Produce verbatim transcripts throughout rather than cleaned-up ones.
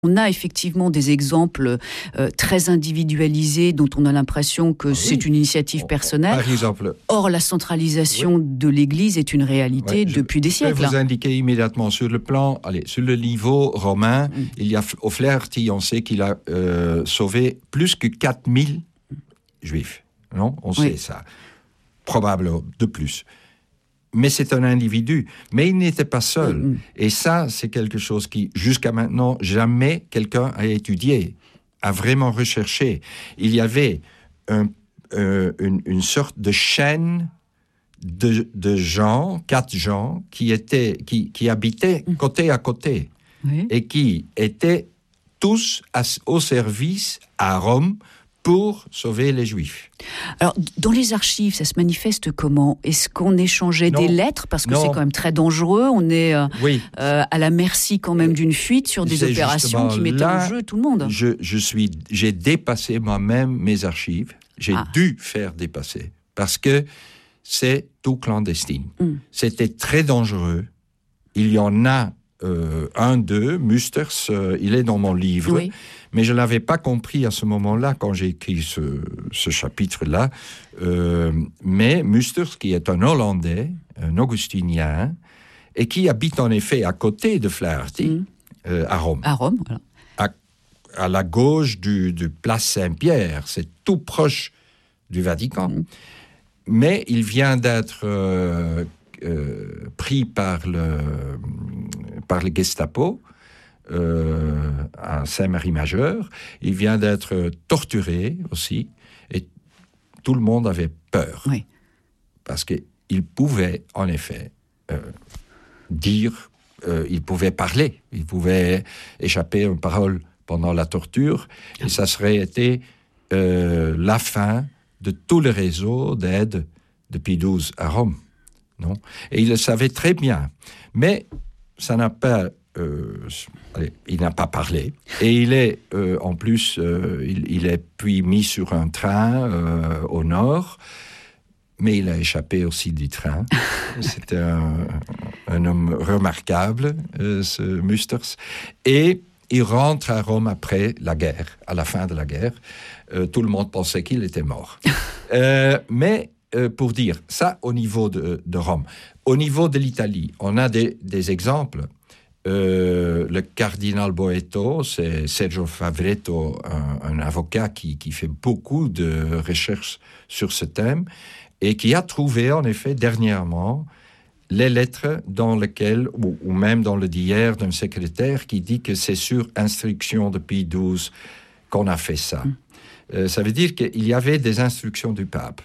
On a effectivement des exemples euh, très individualisés dont on a l'impression que ah, c'est oui. une initiative personnelle. Par exemple, Or, la centralisation oui. de l'Église est une réalité ouais, depuis je, des je siècles. Je peux vous indiquer immédiatement sur le plan, allez, sur le niveau romain, mm. il y a O'Flaherty, on sait qu'il a euh, sauvé plus que quatre mille juifs. Non, on sait oui. ça. Probablement de plus. Mais c'est un individu. Mais il n'était pas seul. Mm-hmm. Et ça, c'est quelque chose qui, jusqu'à maintenant, jamais quelqu'un a étudié, a vraiment recherché. Il y avait un, euh, une, une sorte de chaîne de, de gens, quatre gens, qui, étaient, qui, qui habitaient mm. côté à côté. Oui. Et qui étaient tous à, au service à Rome pour sauver les Juifs. Alors, dans les archives, ça se manifeste comment ? Est-ce qu'on échangeait non, des lettres ? Parce que non. c'est quand même très dangereux. On est euh, oui. euh, à la merci quand même d'une fuite sur des c'est opérations qui mettaient en jeu tout le monde. Je, je suis, j'ai dépassé moi-même mes archives. J'ai ah. dû faire dépasser. Parce que c'est tout clandestin. Mm. C'était très dangereux. Il y en a euh, un d'eux, Musters, euh, il est dans mon livre. Oui. Mais je ne l'avais pas compris à ce moment-là, quand j'ai écrit ce, ce chapitre-là. Euh, mais Musters, qui est un Hollandais, un augustinien, et qui habite en effet à côté de Flaherty, mmh. euh, à Rome. À Rome, voilà. À, à la gauche du, du Place Saint-Pierre, c'est tout proche du Vatican. Mmh. Mais il vient d'être euh, euh, pris par le, par le Gestapo, Euh, à Saint-Marie-Majeur. Il vient d'être torturé aussi. Et tout le monde avait peur. Oui. Parce qu'il pouvait, en effet, euh, dire, euh, il pouvait parler, il pouvait échapper à une parole pendant la torture. Et ça serait été euh, la fin de tout le réseau d'aide de Pie douze à Rome. Non ? Et il le savait très bien. Mais ça n'a pas... Euh, allez, il n'a pas parlé. Et il est, euh, en plus, euh, il, il est puis mis sur un train euh, au nord, mais il a échappé aussi du train. C'était un, un homme remarquable, euh, ce Musters. Et il rentre à Rome après la guerre, à la fin de la guerre. Euh, tout le monde pensait qu'il était mort. euh, mais, euh, pour dire, ça au niveau de, de Rome. Au niveau de l'Italie, on a des, des exemples. Euh, le cardinal Boeto, c'est Sergio Favretto, un, un avocat qui, qui fait beaucoup de recherches sur ce thème et qui a trouvé en effet dernièrement les lettres dans lesquelles, ou, ou même dans le d'hier d'un secrétaire qui dit que c'est sur instruction de Pie douze qu'on a fait ça. Mm. Euh, ça veut dire qu'il y avait des instructions du pape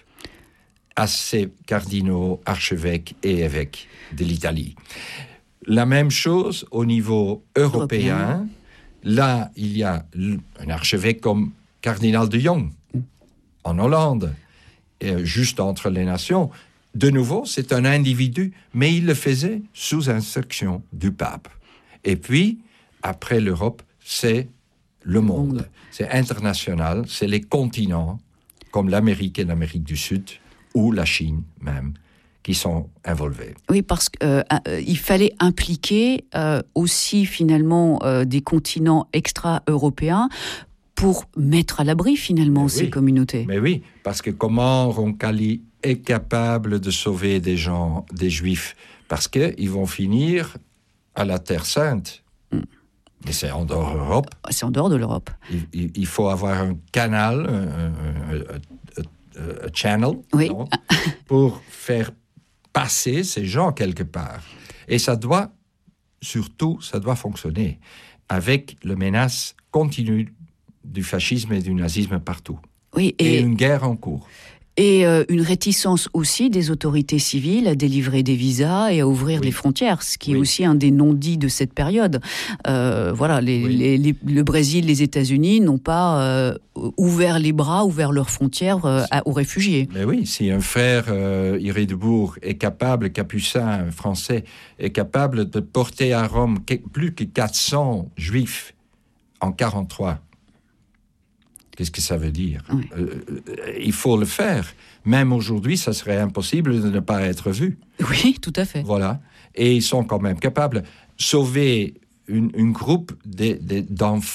à ces cardinaux, archevêques et évêques de l'Italie. La même chose au niveau européen. européen. Là, il y a un archevêque comme cardinal de Jong, en Hollande, et juste entre les nations. De nouveau, c'est un individu, mais il le faisait sous instruction du pape. Et puis, après l'Europe, c'est le monde. C'est international, c'est les continents, comme l'Amérique et l'Amérique du Sud, ou la Chine même, qui sont involvés. Oui, parce qu'il euh, euh, fallait impliquer euh, aussi finalement euh, des continents extra-européens pour mettre à l'abri finalement mais ces oui, communautés. Mais oui, parce que comment Roncalli est capable de sauver des gens, des Juifs, parce qu'ils vont finir à la Terre Sainte. Mm. Mais c'est en dehors de l'Europe. C'est en dehors de l'Europe. Il, il, il faut avoir un canal, un, un, un, un channel, oui. non, pour faire passer ces gens quelque part. Et ça doit, surtout, ça doit fonctionner avec la menace continue du fascisme et du nazisme partout. Oui, et, et une guerre en cours. Et euh, une réticence aussi des autorités civiles à délivrer des visas et à ouvrir oui. les frontières, ce qui oui. est aussi un des non-dits de cette période. Euh, voilà, les, oui. les, les, le Brésil, les États-Unis n'ont pas euh, ouvert les bras, ouvert leurs frontières euh, à, aux réfugiés. Mais oui, si un frère euh, Irédebourg est capable, capucin français, est capable de porter à Rome plus que quatre cents juifs en quarante-trois, qu'est-ce que ça veut dire ? Oui. euh, Il faut le faire. Même aujourd'hui, ça serait impossible de ne pas être vu. Oui, tout à fait. Voilà. Et ils sont quand même capables. Sauver une, une groupe de, de, d'enfants